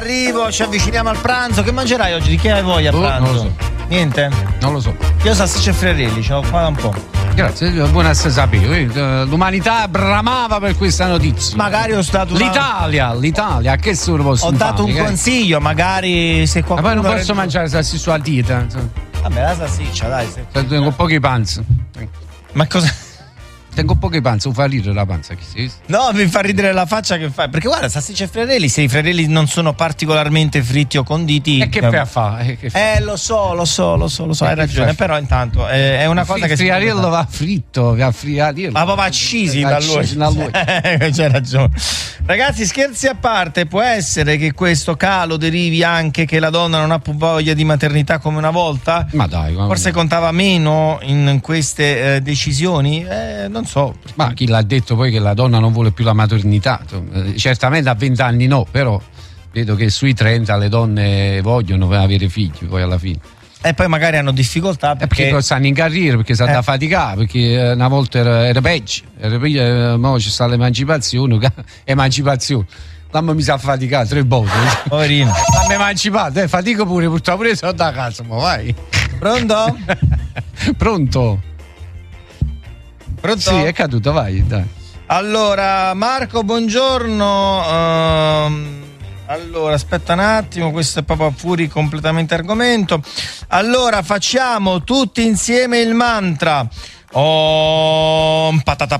arrivo, ci avviciniamo al pranzo. Che mangerai oggi? Di che hai voglia a pranzo? Non lo so. Niente? Non lo so. Io salsiccia e friarelli, ce l'ho qua da un po'. Grazie, buona a sapere. L'umanità bramava per questa notizia. Magari ho dato L'Italia, che solo posso fare? Ho dato un consiglio, magari se qualcuno. Ma poi non posso mangiare salsiccia a dieta. Vabbè, la salsiccia, dai. Tengo pochi panzi. Ma cosa? Tengo poche panze, fa ridere la panza. No, mi fa ridere la faccia che fai. Perché guarda, salsiccia e friarelli, se i friarelli non sono particolarmente fritti o conditi. E che fai a fare? Lo so, hai ragione. Però intanto è una cosa che. Il friarello va fritto, va friarello. Ma va accisi da lui. C'hai ragione. Ragazzi, scherzi a parte, può essere che questo calo derivi anche che la donna non ha più voglia di maternità come una volta? Ma dai, forse contava meno in queste decisioni? Non so. Ma chi l'ha detto poi che la donna non vuole più la maternità? Certamente a 20 anni no, però vedo che sui 30 le donne vogliono avere figli poi alla fine. E poi magari hanno difficoltà perché stanno in carriera, perché stanno a faticare, perché una volta era peggio, ora ci sta l'emancipazione. Mamma mi sa faticare 3 volte. Poverino. Mamma emancipato, fatico pure, purtroppo io sono da casa, ma vai. Pronto? Pronto? Sì, è caduto, vai, dai. Allora, Marco, buongiorno. Allora, aspetta un attimo, questo è proprio fuori completamente argomento. Allora, facciamo tutti insieme il mantra. Patata.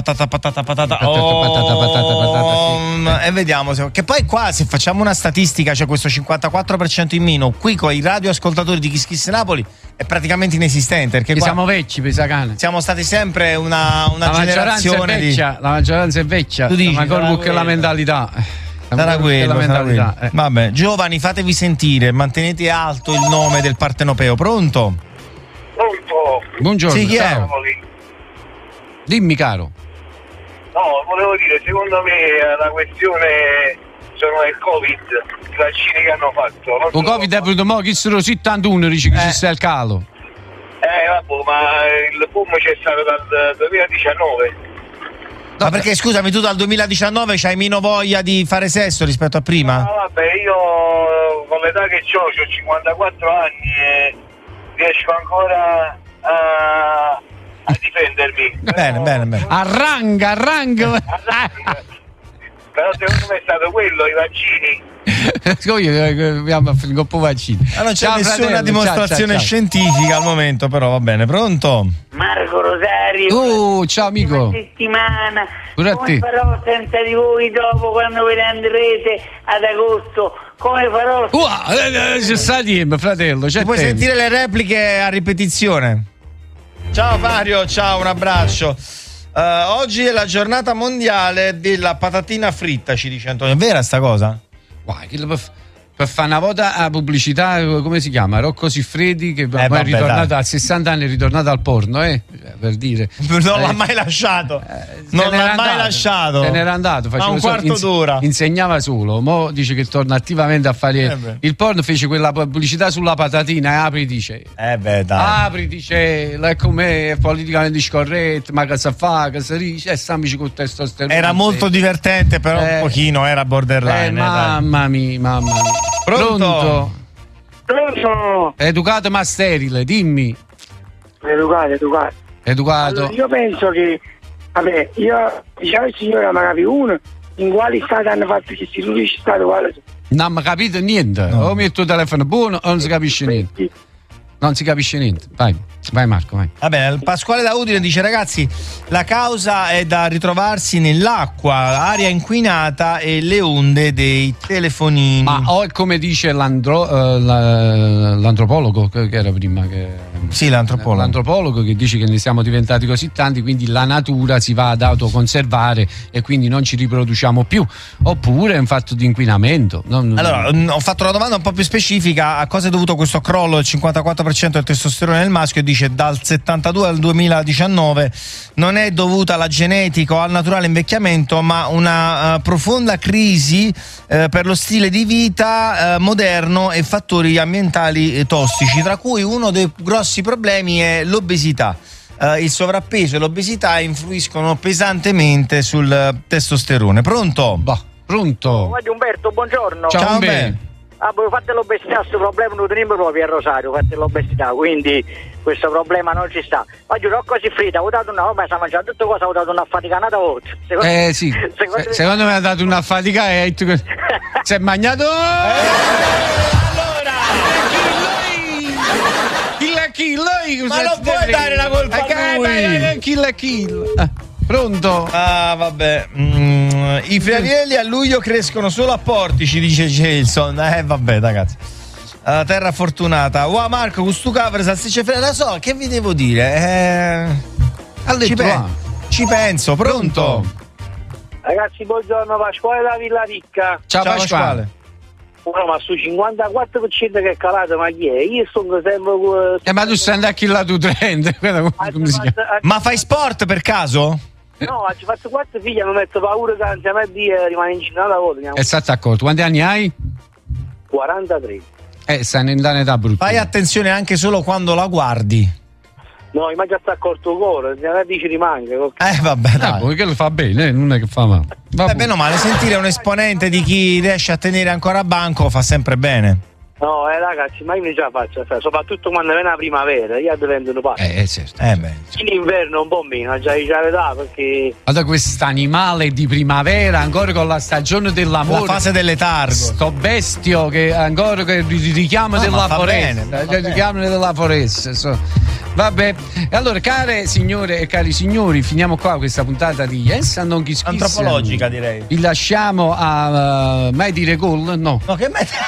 E vediamo che poi qua, se facciamo una statistica, c'è questo 54% in meno. Qui con i radioascoltatori di Kiss Kiss Napoli è praticamente inesistente, perché siamo vecchi, pesacane. Siamo stati sempre una generazione la maggioranza è vecchia. Tu dici, ma ancora che la mentalità. Sarà quello. Vabbè, giovani, fatevi sentire, mantenete alto il nome del partenopeo. Pronto? Buongiorno. Sì, chi è? Dimmi, caro. No, volevo dire, secondo me la questione sono il Covid, i vaccini che hanno fatto. Il Covid è venuto mo' chi sono 71, dici che ci sta il calo. Vabbè, ma il boom c'è stato dal 2019. Ma perché, scusami, tu dal 2019 c'hai meno voglia di fare sesso rispetto a prima? No, vabbè, io con l'età che ho 54 anni e riesco ancora a difendermi. Bene. Arranga. Però secondo me è stato quello, i vaccini. Abbiamo finito un po' vaccini. Non c'è nessuna dimostrazione scientifica al momento, però va bene. Pronto? Marco Rosario. Ciao amico. Una settimana. Pure a te. Come farò senza di voi dopo, quando ve ne andrete ad agosto? Come farò? Ci sta tempo, fratello. Puoi sentire le repliche a ripetizione. Ciao Mario, ciao, un abbraccio. Oggi è la giornata mondiale della patatina fritta, ci dice Antonio. È vera sta cosa? Per fare una volta a pubblicità, come si chiama? Rocco Siffredi, che è ritornato a 60 anni, è ritornato al porno, per dire. Non l'ha mai lasciato. Non l'ha mai lasciato. Se n'era andato, faceva un quarto d'ora. Insegnava solo. Mo dice che torna attivamente a fare il porno. Fece quella pubblicità sulla patatina e apri, dice. Dai. Apri, dice, com'è, è politicamente scorretto, ma cosa fa, cosa dice, stammici con testosterone. Era molto divertente, però un pochino era borderline. Mamma mia. Pronto? Educato ma sterile, dimmi. Educato. Allora, io penso che, io diciamo il signore magari uno, in quale stato hanno fatto che si riesce stato quale. Non mi capito niente. O metto il telefono buono o non si capisce niente. Non si capisce niente. Vai Marco, vai. Vabbè, Pasquale da Udine dice: ragazzi, la causa è da ritrovarsi nell'acqua, aria inquinata e le onde dei telefonini. Ma o è come dice l'antropologo che era prima sì, l'antropologo che dice che ne siamo diventati così tanti, quindi la natura si va ad autoconservare e quindi non ci riproduciamo più, oppure è un fatto di inquinamento. Allora, ho fatto una domanda un po' più specifica: a cosa è dovuto questo crollo del 54% del testosterone nel maschio? E dice dal 72 al 2019 non è dovuta alla genetica o al naturale invecchiamento, ma una profonda crisi per lo stile di vita moderno e fattori ambientali tossici, tra cui uno dei grossi problemi è l'obesità. Il sovrappeso e l'obesità influiscono pesantemente sul testosterone. Pronto? Pronto? Voglio Umberto, buongiorno. Ciao, Ciao, Umberto. Voi fate l'obesità, questo problema non teniamo proprio a Rosario, fate l'obesità, quindi questo problema non ci sta. Ma giuro, così fritta, ho dato una, sta mangiando tutte cose, ho dato una affaticata volta. Sì, secondo me ha dato una fatica e si è mangiato. Allora, Kill, ma non puoi dare la colpa a lui. Kill. Pronto? Ah, vabbè. I friarielli a luglio crescono solo a Portici, dice Jason. Vabbè, ragazzi. Terra fortunata. Wow, Marco, questo cover salsicce friare. La so, che vi devo dire? Ci penso, pronto? Ragazzi, buongiorno, Pasquale da Villa Ricca. Ciao Pasquale. No, ma su 54% che è calato, ma chi è? Io sono sempre... Ma tu stai andando a chillare tu trend. Come si chiama? Ma fai sport per caso? No, ci faccio 4 figli, mi metto paura che anziché a dire rimane in giro una volta. È stato accorto. Quanti anni hai? 43. Stai in età brutta. Fai attenzione anche solo quando la guardi. No, ma già sta accorto il cuore, ne dici rimane. Vabbè, dai. Perché lo fa bene, non è che fa male. Bene o male, sentire un esponente di chi riesce a tenere ancora banco fa sempre bene. No, ragazzi, ma io non ce la faccio, soprattutto quando viene la primavera, io diventano pazzi. Certo. In inverno un po' meno, già l'età, perché... Guarda quest'animale di primavera, ancora con la stagione dell'amore. La fase del letargo. Sto bestio che ancora che richiamo della foresta. Richiamo della foresta. Vabbè, e allora care signore e cari signori, finiamo qua questa puntata di Yes and Non Kiss Kiss. Antropologica, direi. Vi lasciamo a mai dire gol? No. No, che mai...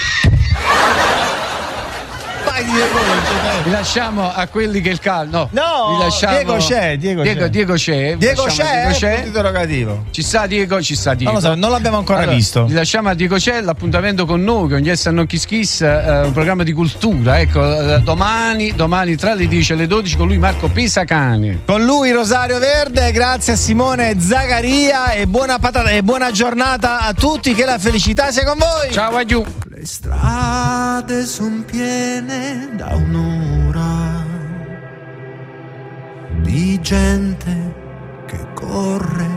Vi lasciamo a quelli che il caldo. No, vi lasciamo... Diego c'è. Diego c'è. Interrogativo. Ci sta Diego. Non lo so, non l'abbiamo ancora visto. Vi lasciamo a Diego c'è, l'appuntamento con noi, con Yes and Non Kiss Kiss, un programma di cultura. Ecco, domani tra le 10 e le 12 con lui Marco Pisacani. Con lui Rosario Verde, grazie a Simone Zagaria e buona patata e buona giornata a tutti, che la felicità sia con voi. Ciao, adiù. Le strade son piene da un'ora di gente che corre